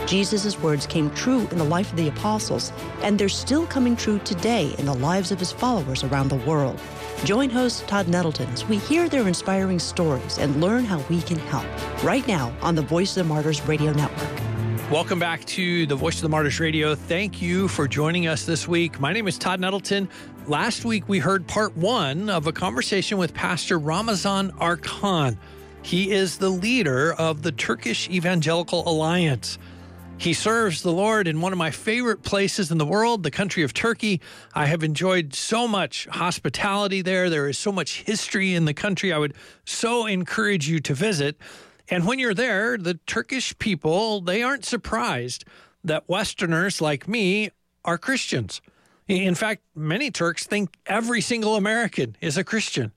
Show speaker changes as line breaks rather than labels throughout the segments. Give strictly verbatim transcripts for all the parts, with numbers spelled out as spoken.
Jesus' words came true in the life of the apostles, and they're still coming true today in the lives of his followers around the world. Join host Todd Nettleton as we hear their inspiring stories and learn how we can help. Right now on the Voice of the Martyrs Radio Network.
Welcome back to the Voice of the Martyrs Radio. Thank you for joining us this week. My name is Todd Nettleton. Last week, we heard part one of a conversation with Pastor Ramazan Arkan. He is the leader of the Turkish Evangelical Alliance. He serves the Lord in one of my favorite places in the world, the country of Turkey. I have enjoyed so much hospitality there. There is so much history in the country. I would so encourage you to visit. And when you're there, the Turkish people, they aren't surprised that Westerners like me are Christians. In fact, many Turks think every single American is a Christian.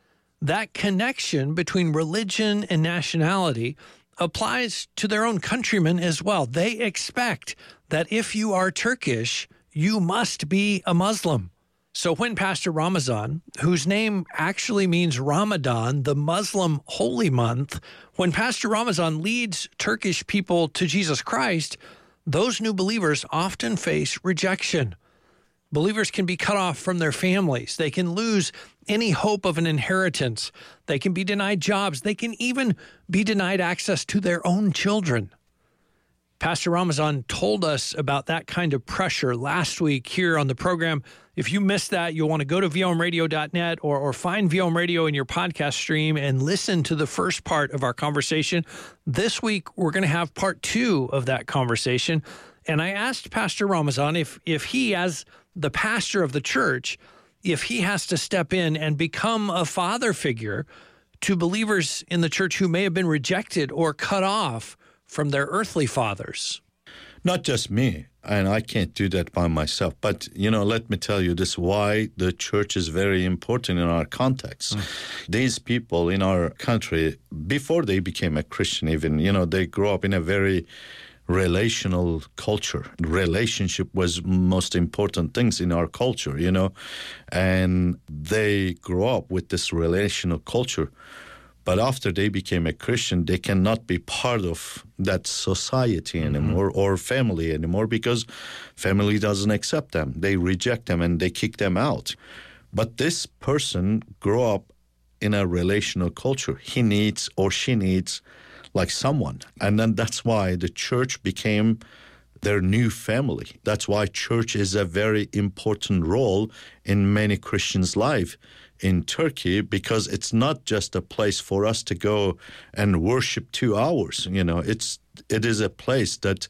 That connection between religion and nationality applies to their own countrymen as well. They expect that if you are Turkish, you must be a Muslim. So when Pastor Ramazan, whose name actually means Ramadan, the Muslim holy month, when Pastor Ramazan leads Turkish people to Jesus Christ, those new believers often face rejection. Believers can be cut off from their families. They can lose any hope of an inheritance. They can be denied jobs. They can even be denied access to their own children. Pastor Ramazan told us about that kind of pressure last week here on the program. If you missed that, you'll want to go to V O M radio dot net or, or find V O M Radio in your podcast stream and listen to the first part of our conversation. This week, we're going to have part two of that conversation. And I asked Pastor Ramazan if, if he, as the pastor of the church, if he has to step in and become a father figure to believers in the church who may have been rejected or cut off from their earthly fathers.
Not just me, and I can't do that by myself. But, you know, let me tell you this, why the church is very important in our context. Mm. These people in our country, before they became a Christian even, you know, they grew up in a very relational culture. Relationship was most important things in our culture, you know, and they grew up with this relational culture. But after they became a Christian, they cannot be part of that society anymore mm-hmm. or family anymore because family doesn't accept them. They reject them and they kick them out. But this person grew up in a relational culture. He needs or she needs like someone. And then that's why the church became their new family. That's why church is a very important role in many Christians' life in Turkey, because it's not just a place for us to go and worship two hours. You know, it's it is a place that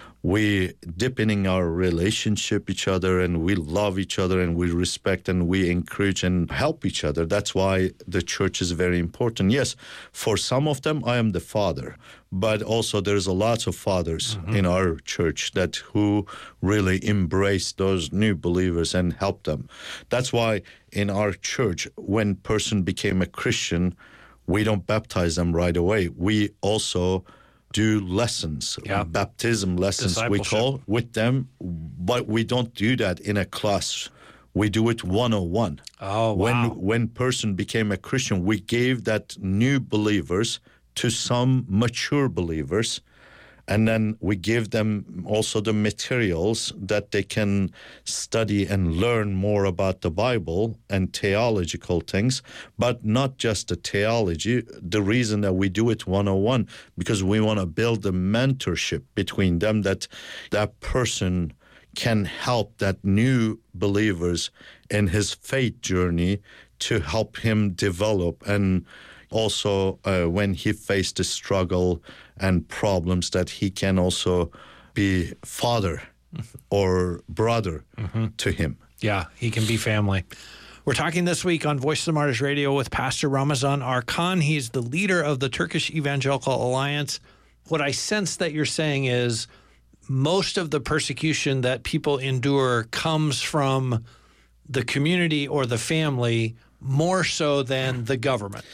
we deepening our relationship each other, and we love each other, and we respect and we encourage and help each other. That's why the church is very important. Yes, for some of them, I am the father, but also there's a lot of fathers mm-hmm. in our church that who really embrace those new believers and help them. That's why in our church, when person became a Christian, we don't baptize them right away. We also do lessons, yeah. baptism lessons we call with them, but we don't do that in a class. We do it one-on-one.
Oh, wow.
When when person became a Christian, we gave that new believers to some mature believers, and then we give them also the materials that they can study and learn more about the Bible and theological things, but not just the theology. The reason that we do it one-on-one, because we want to build a mentorship between them, that that person can help that new believers in his faith journey to help him develop, and also uh, when he faced the struggle and problems, that he can also be father mm-hmm. or brother mm-hmm. to him.
Yeah, he can be family. We're talking this week on Voice of the Martyrs Radio with Pastor Ramazan Arkan. He's the leader of the Turkish Evangelical Alliance. What I sense that you're saying is most of the persecution that people endure comes from the community or the family more so than the government.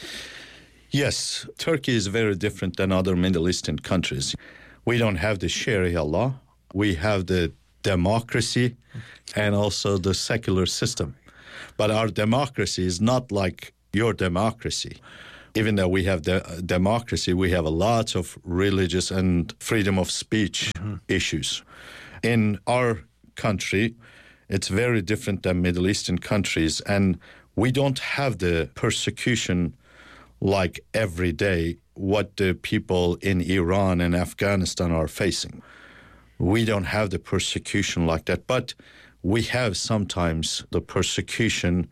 Yes, Turkey is very different than other Middle Eastern countries. We don't have the Sharia law. We have the democracy and also the secular system. But our democracy is not like your democracy. Even though we have the democracy, we have a lot of religious and freedom of speech mm-hmm. issues. In our country, it's very different than Middle Eastern countries, and we don't have the persecution like every day what the people in Iran and Afghanistan are facing. We don't have the persecution like that, but we have sometimes the persecution,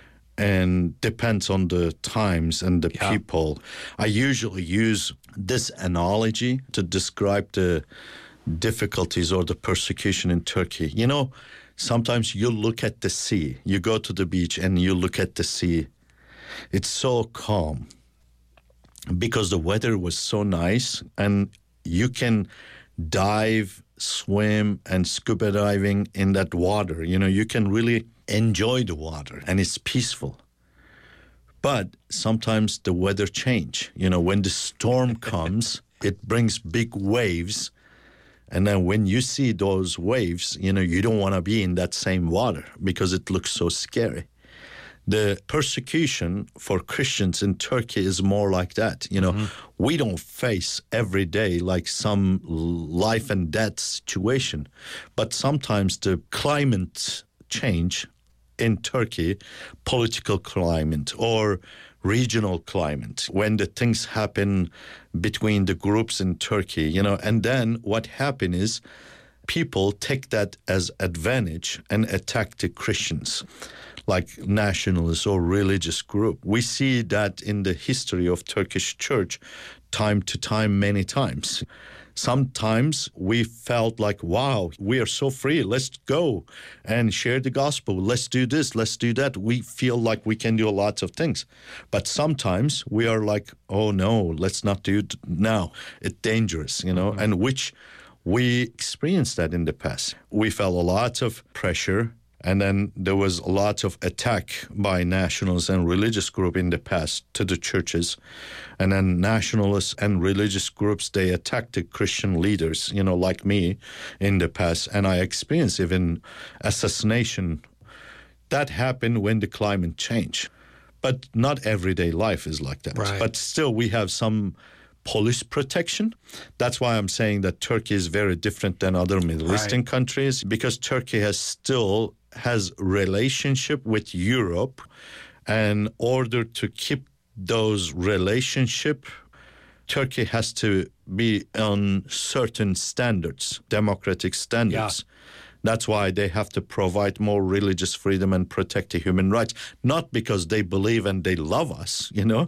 and depends on the times and the yeah. people. I usually use this analogy to describe the difficulties or the persecution in Turkey. You know, sometimes you look at the sea, you go to the beach and you look at the sea. It's so calm because the weather was so nice, and you can dive, swim, and scuba diving in that water. You know, you can really enjoy the water, and it's peaceful. But sometimes the weather change. You know, when the storm comes, it brings big waves. And then when you see those waves, you know, you don't want to be in that same water because it looks so scary. The persecution for Christians in Turkey is more like that. You know, mm-hmm. we don't face every day like some life and death situation. But sometimes the climate change in Turkey, political climate or regional climate, when the things happen between the groups in Turkey, you know, and then what happened is people take that as advantage and attack the Christians, like nationalist or religious group. We see that in the history of Turkish church time to time, many times. Sometimes we felt like, wow, we are so free. Let's go and share the gospel. Let's do this. Let's do that. We feel like we can do lots of things. But sometimes we are like, oh, no, let's not do it now. It's dangerous, you know, mm-hmm. and which we experienced that in the past. We felt a lot of pressure. And then there was a lot of attack by nationalists and religious groups in the past to the churches. And then nationalists and religious groups, they attacked the Christian leaders, you know, like me in the past. And I experienced even assassination. That happened when the climate changed. But not everyday life is like that.
Right.
But still, we have some police protection. That's why I'm saying that Turkey is very different than other Middle right. Eastern countries, because Turkey has still has relationship with Europe, and in order to keep those relationship, Turkey has to be on certain standards, democratic standards. Yeah. That's why they have to provide more religious freedom and protect the human rights, not because they believe and they love us, you know.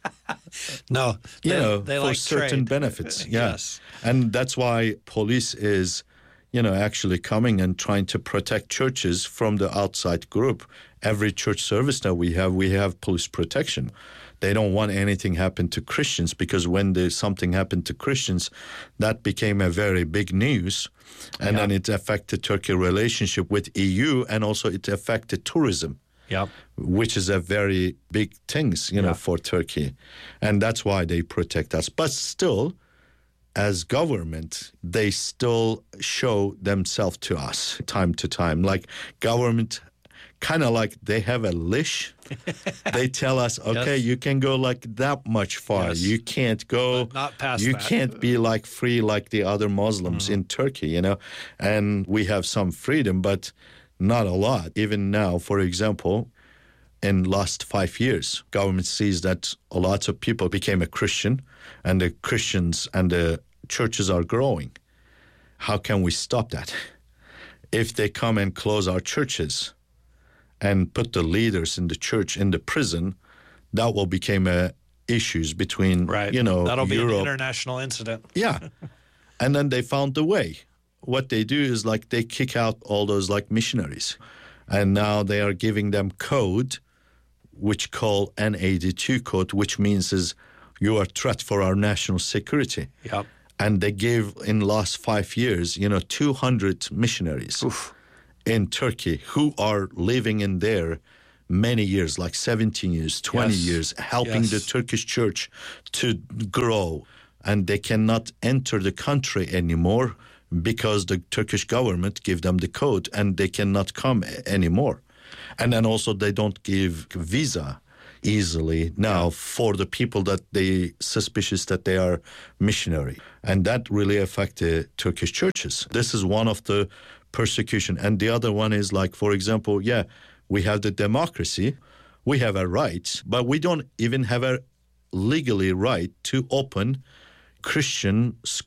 no,
you
they,
know,
they
for
like
certain
trade.
benefits. Yeah.
Yes.
And that's why police is, you know, actually coming and trying to protect churches from the outside group. Every church service that we have, we have police protection. They don't want anything happen to Christians, because when there's something happened to Christians, that became a very big news. And yeah. then it affected Turkey relationship with E U, and also it affected tourism.
Yep.
Which is a very big things, you know, yeah. for Turkey. And that's why they protect us. But still, as government, they still show themselves to us time to time. Like government, kind of like they have a leash. They tell us, okay, yes. you can go like that much far. Yes. You can't go.
But not past
You
that.
can't be like free like the other Muslims mm. in Turkey, you know. And we have some freedom, but not a lot. Even now, for example, in last five years, government sees that a lot of people became a Christian, and the Christians and the churches are growing. How can we stop that? If they come and close our churches and put the leaders in the church in the prison, that will become a issues between,
right.
you know,
That'll be
Europe.
an international incident.
Yeah. And then they found the way. What they do is like they kick out all those like missionaries. And now they are giving them code, which call N eighty-two code, which means is you are a threat for our national security.
Yep.
And they gave in last five years, you know, two hundred missionaries Oof. in Turkey who are living in there many years, like seventeen years, twenty yes. years, helping yes. the Turkish church to grow. And they cannot enter the country anymore because the Turkish government give them the code, and they cannot come anymore. And then also they don't give visa. easily now for the people that they suspicious that they are missionary. And that really affect the Turkish churches. This is one of the persecution. And the other one is like, for example, yeah, we have the democracy, we have a right, but we don't even have a legally right to open Christian